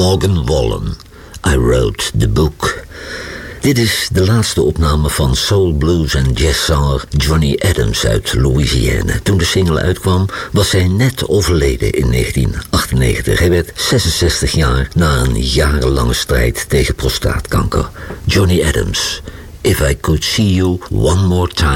Morgan Wallen. I wrote the book. Dit is de laatste opname van soul, blues en jazzzanger Johnny Adams uit Louisiana. Toen de single uitkwam, was hij net overleden in 1998. Hij werd 66 jaar na een jarenlange strijd tegen prostaatkanker. Johnny Adams, If I Could See You One More Time.